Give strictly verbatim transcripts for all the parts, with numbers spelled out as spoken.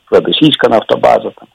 російська нафтобаза, там,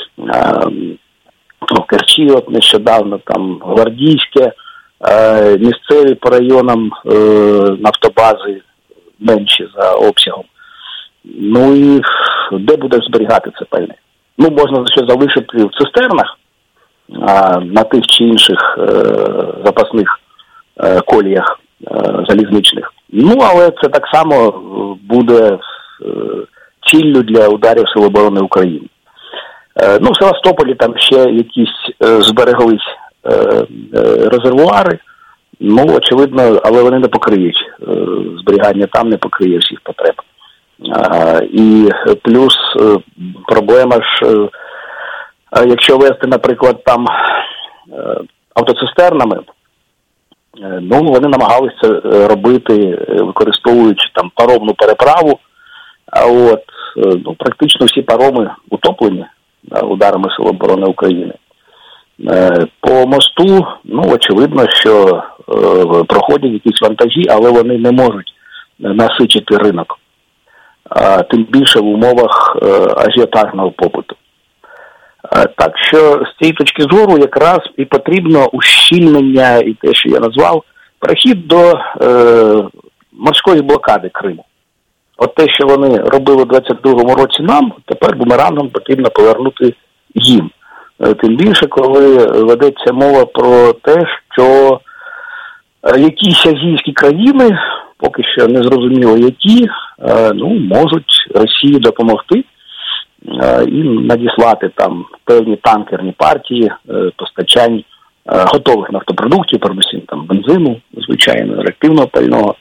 в Керчі от нещодавно, там, Гвардійське, місцеві по районам нафтобази менші за обсягом. Ну і де буде зберігати це пальне? Ну, можна ще залишити в цистернах а, на тих чи інших е, запасних е, коліях е, залізничних. Ну, але це так само буде е, ціллю для ударів Сил оборони України. Е, ну, в Севастополі там ще якісь е, збереглись е, е, резервуари. Ну, очевидно, але вони не покриють. Е, зберігання там не покриє всіх потреб. А, і плюс е, проблема ж, е, якщо вести, наприклад, там е, автоцистернами, е, ну, вони намагалися це робити, використовуючи там паромну переправу, а от, е, ну, практично всі пароми утоплені е, ударами Сил оборони України. Е, по мосту, ну, очевидно, що е, проходять якісь вантажі, але вони не можуть насичити ринок. А, тим більше в умовах е, ажіотажного попиту. А, так що з цієї точки зору якраз і потрібно ущільнення, і те, що я назвав, перехід до е, морської блокади Криму. От те, що вони робили у двадцять другому році нам, тепер бумерангом потрібно повернути їм. Е, тим більше, коли ведеться мова про те, що е, якісь азійські країни, поки що не зрозуміло які, ну, можуть Росії допомогти і надіслати там певні танкерні партії постачань готових нафтопродуктів, передусім там бензину, звичайно, реактивного пального.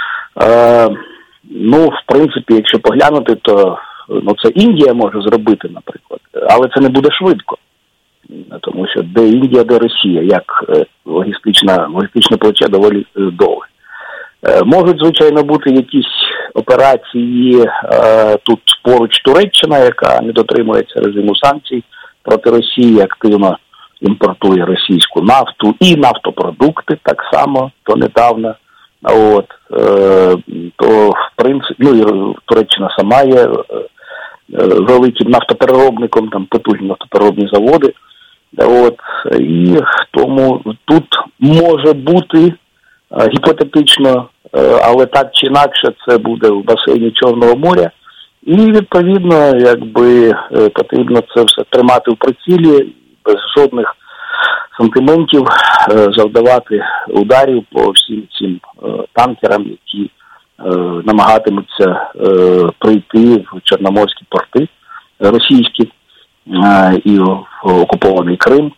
Ну, в принципі, якщо поглянути, то ну, це Індія може зробити, наприклад, але це не буде швидко. Тому що де Індія, де Росія, як логістична, логістичне плече доволі довге. Можуть, звичайно, бути якісь операції е, тут поруч Туреччина, яка не дотримується режиму санкцій проти Росії, активно імпортує російську нафту і нафтопродукти так само, то недавно. От, е, то, в принципі, ну і Туреччина сама є е, великим нафтопереробником, там потужні нафтопереробні заводи. От, і тому тут може бути гіпотетично, але так чи інакше це буде в басейні Чорного моря. І, відповідно, якби потрібно це все тримати в прицілі, без жодних сантиментів завдавати ударів по всім цим танкерам, які намагатимуться прийти в чорноморські порти російські і в окупований Крим.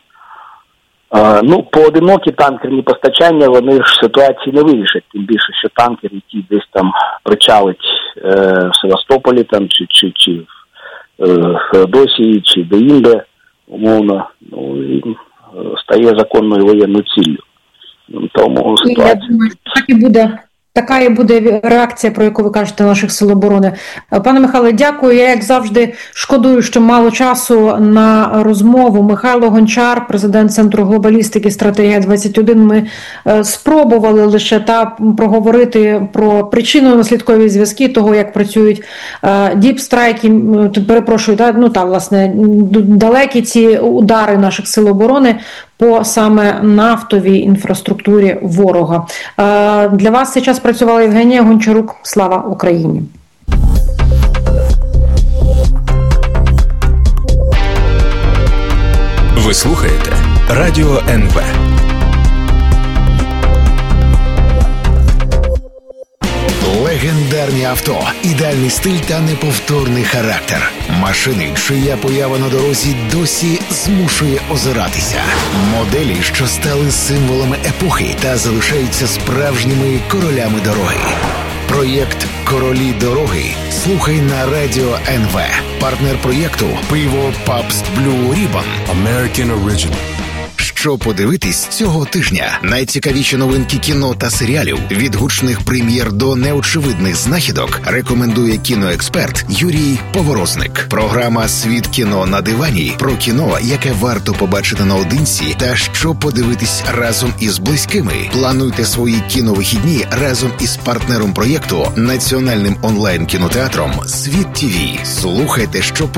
Uh, ну, поодинокі танкерні постачання, вони ж ситуації не вирішать, тим більше, що танкер, який десь там причалить е, в Севастополі, там, чи, чи, чи в е, Феодосії, чи де-інде, умовно, ну, і стає законною воєнною ціллю. Тому ситуація... Я думаю, так і буде. Така і буде реакція, про яку ви кажете, наших сил оборони. Пане Михайле, дякую. Я, як завжди, шкодую, що мало часу на розмову. Михайло Гончар, президент Центру глобалістики «Стратегія двадцять один». Ми спробували лише та проговорити про причинно-наслідкові зв'язки того, як працюють діпстрайки, перепрошую, та, ну та, власне, далекі ці удари наших сил оборони по саме нафтовій інфраструктурі ворога. Для вас цей час працювала Євгенія Гончарук. Слава Україні! Ви слухаєте Радіо ен ве. Легендарні авто, ідеальний стиль та неповторний характер. Машини, чия поява на дорозі досі змушує озиратися. Моделі, що стали символами епохи та залишаються справжніми королями дороги. Проєкт «Королі дороги» слухай на Радіо ен ве. Партнер проєкту – пиво Pabst Blue Ribbon. American Original. Що подивитись цього тижня? Найцікавіші новинки кіно та серіалів, від гучних прем'єр до неочевидних знахідок, рекомендує кіноексперт Юрій Поворозник. Програма «Світ кіно на дивані» про кіно, яке варто побачити наодинці та що подивитись разом із близькими. Плануйте свої кіновихідні разом із партнером проєкту, національним онлайн-кінотеатром «Світ ТІВІ». Слухайте, що